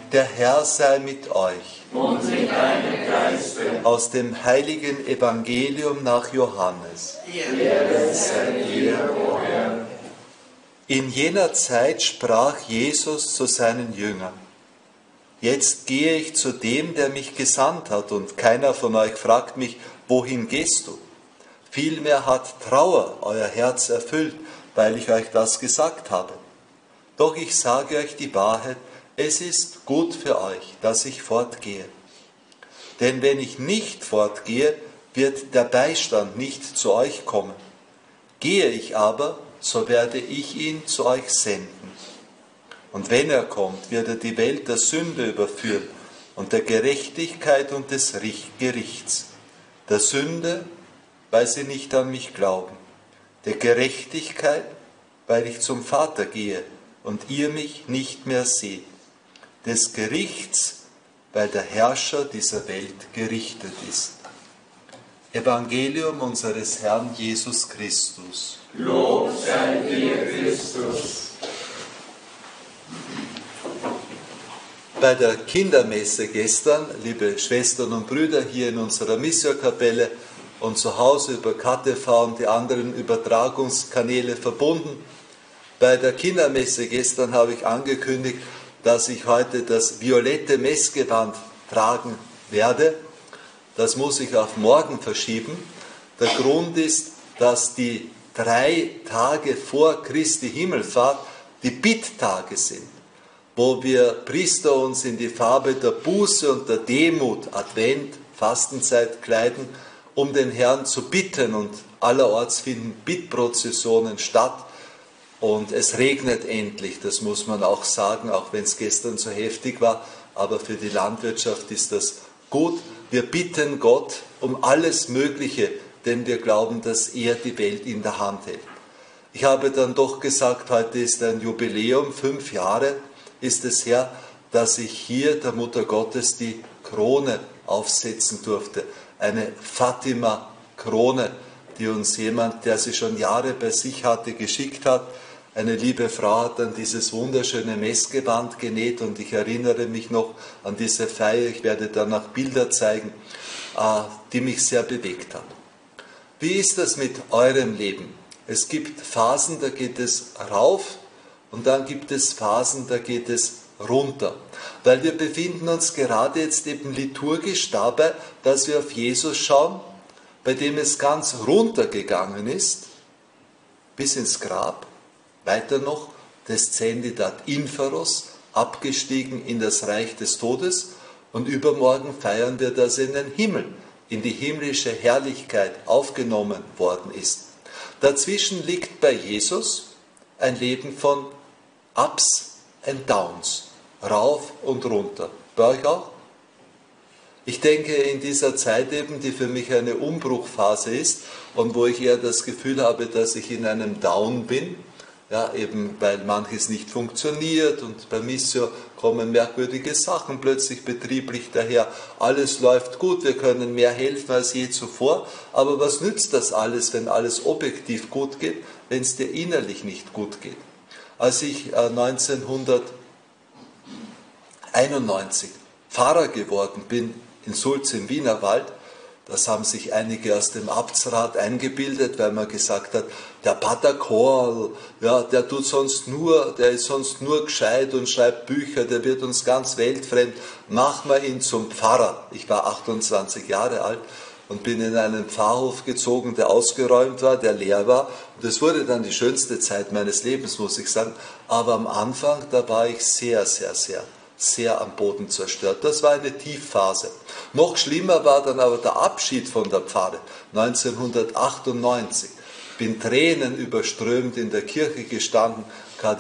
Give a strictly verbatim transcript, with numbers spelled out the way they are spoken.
Der Herr sei mit euch. Und mit deinem Geiste. Aus dem heiligen Evangelium nach Johannes. Ehre sei dir, o Herr. In jener Zeit sprach Jesus zu seinen Jüngern: Jetzt gehe ich zu dem, der mich gesandt hat, und keiner von euch fragt mich, wohin gehst du? Vielmehr hat Trauer euer Herz erfüllt, weil ich euch das gesagt habe. Doch ich sage euch die Wahrheit, es ist gut für euch, dass ich fortgehe. Denn wenn ich nicht fortgehe, wird der Beistand nicht zu euch kommen. Gehe ich aber, so werde ich ihn zu euch senden. Und wenn er kommt, wird er die Welt der Sünde überführen und der Gerechtigkeit und des Gerichts. Der Sünde, weil sie nicht an mich glauben. Der Gerechtigkeit, weil ich zum Vater gehe und ihr mich nicht mehr seht. Des Gerichts, weil der Herrscher dieser Welt gerichtet ist. Evangelium unseres Herrn Jesus Christus. Lob sei dir, Christus. Bei der Kindermesse gestern, liebe Schwestern und Brüder hier in unserer Missionkapelle und zu Hause über K T V und die anderen Übertragungskanäle verbunden, bei der Kindermesse gestern habe ich angekündigt, dass ich heute das violette Messgewand tragen werde. Das muss ich auf morgen verschieben. Der Grund ist, dass die drei Tage vor Christi Himmelfahrt die Bitttage sind, wo wir Priester uns in die Farbe der Buße und der Demut, Advent, Fastenzeit kleiden, um den Herrn zu bitten. Und allerorts finden Bittprozessionen statt. Und es regnet endlich, das muss man auch sagen, auch wenn es gestern so heftig war. Aber für die Landwirtschaft ist das gut. Wir bitten Gott um alles Mögliche, denn wir glauben, dass er die Welt in der Hand hält. Ich habe dann doch gesagt, heute ist ein Jubiläum, fünf Jahre ist es her, dass ich hier der Mutter Gottes die Krone aufsetzen durfte. Eine Fatima-Krone, die uns jemand, der sie schon Jahre bei sich hatte, geschickt hat. Eine liebe Frau hat dann dieses wunderschöne Messgewand genäht und ich erinnere mich noch an diese Feier, ich werde danach Bilder zeigen, die mich sehr bewegt hat. Wie ist das mit eurem Leben? Es gibt Phasen, da geht es rauf und dann gibt es Phasen, da geht es runter. Weil wir befinden uns gerade jetzt eben liturgisch dabei, dass wir auf Jesus schauen, bei dem es ganz runtergegangen ist, bis ins Grab. Weiter noch, Descendit ad inferos, abgestiegen in das Reich des Todes. Und übermorgen feiern wir, dass er in den Himmel, in die himmlische Herrlichkeit aufgenommen worden ist. Dazwischen liegt bei Jesus ein Leben von Ups and Downs, rauf und runter. Bei euch auch? Ich denke, in dieser Zeit eben, die für mich eine Umbruchphase ist und wo ich eher das Gefühl habe, dass ich in einem Down bin, ja, eben weil manches nicht funktioniert und bei Missio kommen merkwürdige Sachen plötzlich betrieblich daher. Alles läuft gut, wir können mehr helfen als je zuvor, aber was nützt das alles, wenn alles objektiv gut geht, wenn es dir innerlich nicht gut geht? Als ich neunzehnhunderteinundneunzig Pfarrer geworden bin in Sulz im Wienerwald, das haben sich einige aus dem Abtsrat eingebildet, weil man gesagt hat, der Pater Korl, ja, der tut sonst nur, der ist sonst nur gescheit und schreibt Bücher, der wird uns ganz weltfremd, machen wir ihn zum Pfarrer. Ich war achtundzwanzig Jahre alt und bin in einen Pfarrhof gezogen, der ausgeräumt war, der leer war. Und das wurde dann die schönste Zeit meines Lebens, muss ich sagen. Aber am Anfang, da war ich sehr, sehr, sehr sehr am Boden zerstört. Das war eine Tiefphase. Noch schlimmer war dann aber der Abschied von der Pfarre neunzehnhundertachtundneunzig. Bin Tränen überströmt in der Kirche gestanden,